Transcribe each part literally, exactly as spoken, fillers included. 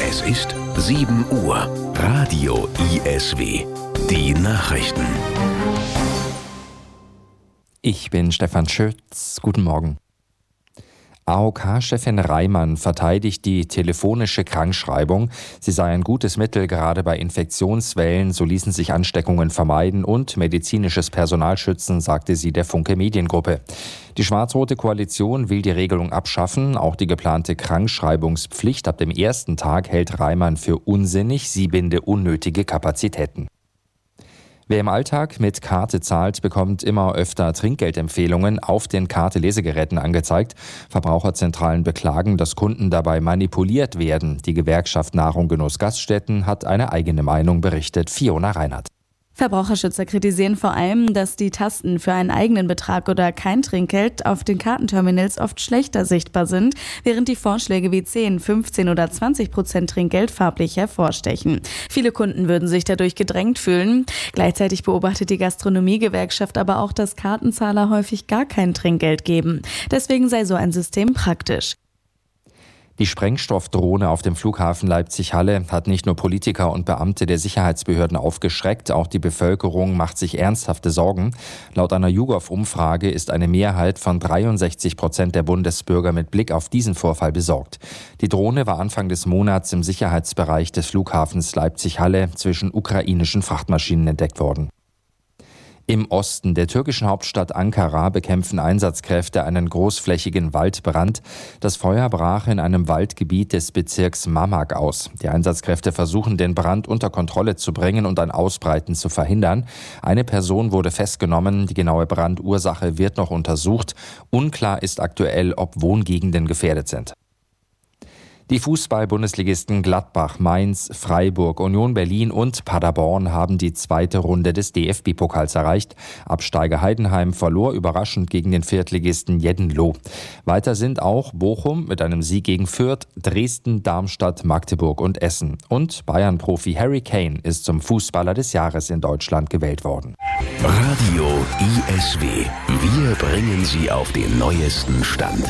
Es ist sieben Uhr. Radio I S W. Die Nachrichten. Ich bin Stefan Schütz. Guten Morgen. A O K-Chefin Reimann verteidigt die telefonische Krankschreibung. Sie sei ein gutes Mittel, gerade bei Infektionswellen. So ließen sich Ansteckungen vermeiden und medizinisches Personal schützen, sagte sie der Funke Mediengruppe. Die schwarz-rote Koalition will die Regelung abschaffen. Auch die geplante Krankschreibungspflicht ab dem ersten Tag hält Reimann für unsinnig. Sie binde unnötige Kapazitäten. Wer im Alltag mit Karte zahlt, bekommt immer öfter Trinkgeldempfehlungen auf den Karte-Lesegeräten angezeigt. Verbraucherzentralen beklagen, dass Kunden dabei manipuliert werden. Die Gewerkschaft Nahrung Genuss Gaststätten hat eine eigene Meinung, berichtet Fiona Reinhardt. Verbraucherschützer kritisieren vor allem, dass die Tasten für einen eigenen Betrag oder kein Trinkgeld auf den Kartenterminals oft schlechter sichtbar sind, während die Vorschläge wie zehn, fünfzehn oder zwanzig Prozent Trinkgeld farblich hervorstechen. Viele Kunden würden sich dadurch gedrängt fühlen. Gleichzeitig beobachtet die Gastronomiegewerkschaft aber auch, dass Kartenzahler häufig gar kein Trinkgeld geben. Deswegen sei so ein System praktisch. Die Sprengstoffdrohne auf dem Flughafen Leipzig-Halle hat nicht nur Politiker und Beamte der Sicherheitsbehörden aufgeschreckt, auch die Bevölkerung macht sich ernsthafte Sorgen. Laut einer YouGov-Umfrage ist eine Mehrheit von dreiundsechzig Prozent der Bundesbürger mit Blick auf diesen Vorfall besorgt. Die Drohne war Anfang des Monats im Sicherheitsbereich des Flughafens Leipzig-Halle zwischen ukrainischen Frachtmaschinen entdeckt worden. Im Osten der türkischen Hauptstadt Ankara bekämpfen Einsatzkräfte einen großflächigen Waldbrand. Das Feuer brach in einem Waldgebiet des Bezirks Mamak aus. Die Einsatzkräfte versuchen, den Brand unter Kontrolle zu bringen und ein Ausbreiten zu verhindern. Eine Person wurde festgenommen. Die genaue Brandursache wird noch untersucht. Unklar ist aktuell, ob Wohngegenden gefährdet sind. Die Fußball-Bundesligisten Gladbach, Mainz, Freiburg, Union Berlin und Paderborn haben die zweite Runde des D F B-Pokals erreicht. Absteiger Heidenheim verlor überraschend gegen den Viertligisten Jeddenloh. Weiter sind auch Bochum mit einem Sieg gegen Fürth, Dresden, Darmstadt, Magdeburg und Essen. Und Bayern-Profi Harry Kane ist zum Fußballer des Jahres in Deutschland gewählt worden. Radio I S W. Wir bringen Sie auf den neuesten Stand.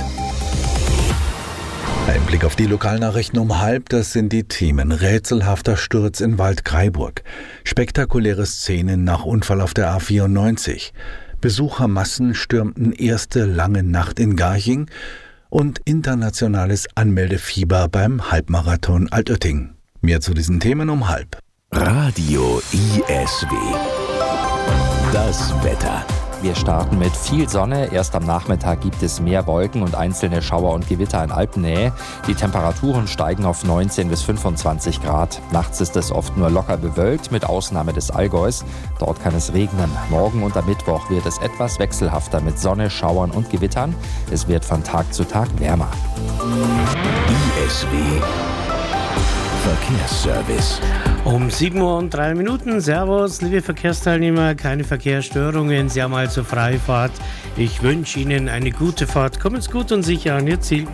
Ein Blick auf die Lokalnachrichten um halb, das sind die Themen. Rätselhafter Sturz in Waldkraiburg. Spektakuläre Szenen nach Unfall auf der A vierundneunzig. Besuchermassen stürmten erste lange Nacht in Garching. Und internationales Anmeldefieber beim Halbmarathon Altötting. Mehr zu diesen Themen um halb. Radio I S W. Das Wetter. Wir starten mit viel Sonne. Erst am Nachmittag gibt es mehr Wolken und einzelne Schauer und Gewitter in Alpennähe. Die Temperaturen steigen auf neunzehn bis fünfundzwanzig Grad. Nachts ist es oft nur locker bewölkt, mit Ausnahme des Allgäus. Dort kann es regnen. Morgen und am Mittwoch wird es etwas wechselhafter mit Sonne, Schauern und Gewittern. Es wird von Tag zu Tag wärmer. I S W Verkehrsservice. Um sieben Uhr und drei Minuten. Servus, liebe Verkehrsteilnehmer, keine Verkehrsstörungen. Sie haben also Freifahrt. Ich wünsche Ihnen eine gute Fahrt. Kommen Sie gut und sicher an Ihr Ziel.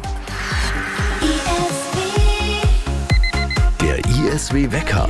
Der I S W-Wecker.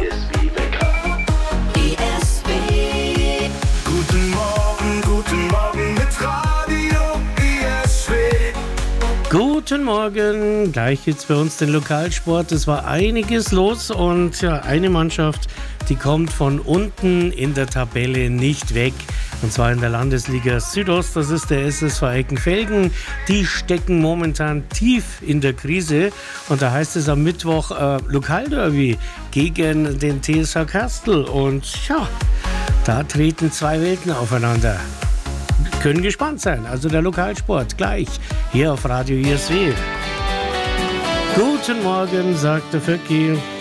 Guten Morgen, guten Morgen mit Radio I S W. Guten Morgen, gleich geht's bei uns den Lokalsport. Es war einiges los und ja, eine Mannschaft, die kommt von unten in der Tabelle nicht weg. Und zwar in der Landesliga Südost, das ist der S S V Eckenfelden. Die stecken momentan tief in der Krise. Und da heißt es am Mittwoch äh, Lokalderby gegen den T S V Kastel. Und ja, da treten zwei Welten aufeinander. Können gespannt sein. Also der Lokalsport gleich hier auf Radio I S W. Guten Morgen, sagt der Vöcki.